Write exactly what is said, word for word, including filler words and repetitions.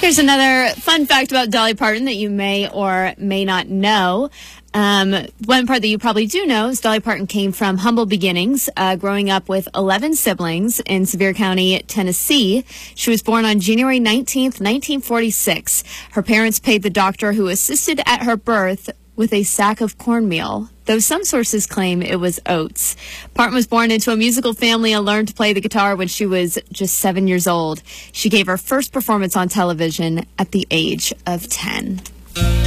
Here's another fun fact about Dolly Parton that you may or may not know. Um, one part that you probably do know is Dolly Parton came from humble beginnings, uh, growing up with eleven siblings in Sevier County, Tennessee. She was born on January nineteenth, nineteen forty-six. Her parents paid the doctor who assisted at her birth with a sack of cornmeal, though some sources claim it was oats. Parton was born into a musical family and learned to play the guitar when she was just seven years old. She gave her first performance on television at the age of ten.